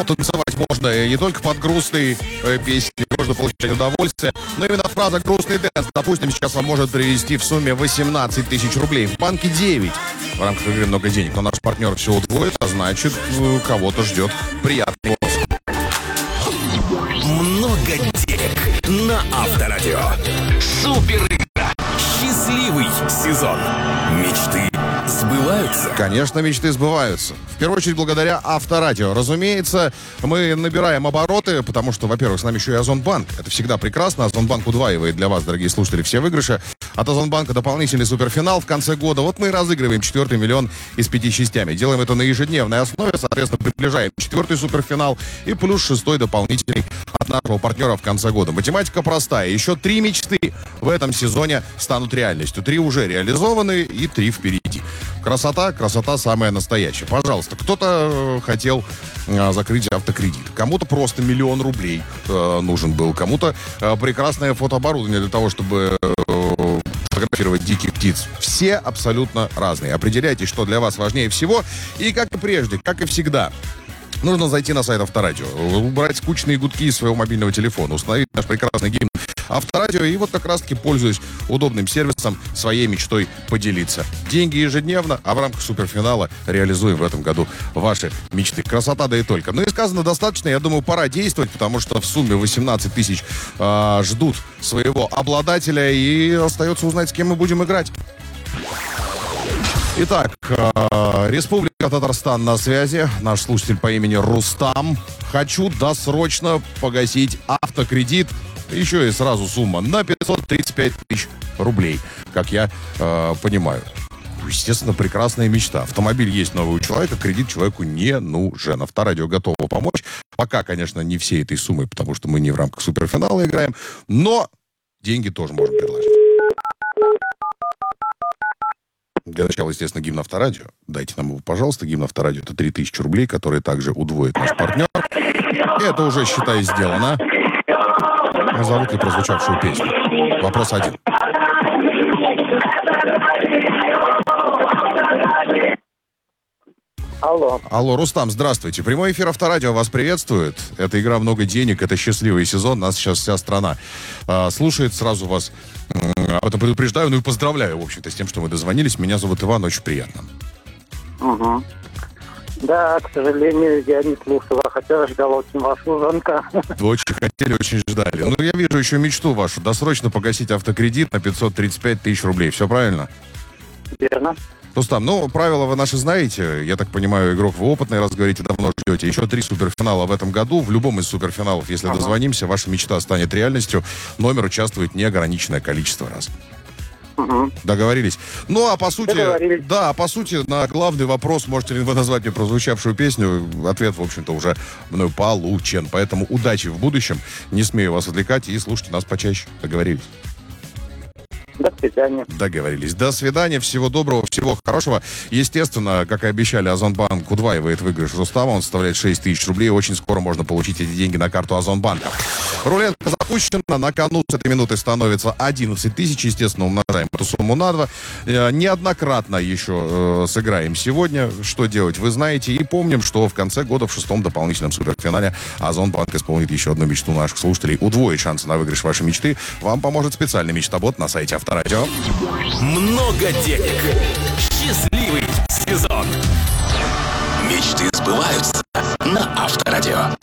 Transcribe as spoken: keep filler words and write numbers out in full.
танцевать можно не только под грустные э, песни, можно получать удовольствие, но именно фраза «грустный дэнс», допустим, сейчас вам может привести в сумме восемнадцать тысяч рублей. В банке девять. В рамках игры много денег, но наш партнер все удвоит, а значит, кого-то ждет приятный бонус. Много денег на Авторадио. Супер игра. Счастливый сезон. Мечты сбываются. Конечно, мечты сбываются. В первую очередь, благодаря Авторадио. Разумеется, мы набираем обороты, потому что, во-первых, с нами еще и Озонбанк. Это всегда прекрасно. Озонбанк удваивает для вас, дорогие слушатели, все выигрыши. От Озонбанка дополнительный суперфинал в конце года. Вот мы и разыгрываем четвертый миллион из пяти частями. Делаем это на ежедневной основе. Соответственно, приближаем четвертый суперфинал и плюс шестой дополнительный от нашего партнера в конце года. Математика простая. Еще три мечты в этом сезоне станут реальностью. Три уже реализованы и три впереди. Красота, красота самая настоящая. Пожалуйста, кто-то хотел э, закрыть автокредит. Кому-то просто миллион рублей э, нужен был. Кому-то э, прекрасное фотооборудование для того, чтобы э, фотографировать диких птиц. Все абсолютно разные. Определяйте, что для вас важнее всего. И как и прежде, как и всегда, нужно зайти на сайт Авторадио, убрать скучные гудки из своего мобильного телефона, установить наш прекрасный гимн Авторадио и вот как раз-таки, пользуясь удобным сервисом, своей мечтой поделиться. Деньги ежедневно, а в рамках суперфинала реализуем в этом году ваши мечты. Красота, да и только. Ну и сказано достаточно, я думаю, пора действовать, потому что в сумме восемнадцать тысяч э, ждут своего обладателя, и остается узнать, с кем мы будем играть. Итак, э, Республика Татарстан на связи. Наш слушатель по имени Рустам. Хочу досрочно погасить автокредит. Еще и сразу сумма на пятьсот тридцать пять тысяч рублей, как я э, понимаю. Естественно, прекрасная мечта. Автомобиль есть новый у человека, кредит человеку не нужен. Авторадио готово помочь. Пока, конечно, не всей этой суммы, потому что мы не в рамках суперфинала играем, но деньги тоже можем предложить. Для начала, естественно, гимн Авторадио. Дайте нам его, пожалуйста. Гимн Авторадио — это три тысячи рублей, которые также удвоит наш партнер. И это уже, считай, сделано. Назовут ли прозвучавшую песню? Вопрос один. Алло. Алло, Рустам, здравствуйте. Прямой эфир Авторадио вас приветствует. Это игра «Много денег», это счастливый сезон. Нас сейчас вся страна а, слушает. Сразу вас м- об этом предупреждаю. Ну и поздравляю, в общем-то, с тем, что мы дозвонились. Меня зовут Иван, очень приятно. Угу. Да, к сожалению, я не слушала, хотя ждала очень вашего звонка. Очень хотели, очень ждали. Ну, я вижу еще мечту вашу. Досрочно погасить автокредит на пятьсот тридцать пять тысяч рублей. Все правильно? Верно. Рустам, ну, правила вы наши знаете. Я так понимаю, игрок вы опытный, раз говорите, давно ждете. Еще три суперфинала в этом году. В любом из суперфиналов, если ага. дозвонимся, ваша мечта станет реальностью. Номер участвует неограниченное количество раз. Угу. Договорились. Ну, а по сути, да, по сути, на главный вопрос, можете ли вы назвать мне прозвучавшую песню, ответ, в общем-то, уже мною получен. Поэтому удачи в будущем. Не смею вас отвлекать и слушайте нас почаще. Договорились? До свидания. Договорились. До свидания. Всего доброго, всего хорошего. Естественно, как и обещали, Озонбанк удваивает выигрыш Рустама. Он составляет шесть тысяч рублей. Очень скоро можно получить эти деньги на карту Озонбанка. Рулетка запущена. На кону с этой минуты становится одиннадцать тысяч. Естественно, умножаем эту сумму на два. Неоднократно еще э, сыграем сегодня. Что делать, вы знаете. И помним, что в конце года в шестом дополнительном суперфинале Озонбанк исполнит еще одну мечту наших слушателей. Удвоит шансы на выигрыш вашей мечты. Вам поможет специальный мечтобот на сайте Авторадио. Много денег. Счастливый сезон. Мечты сбываются на Авторадио.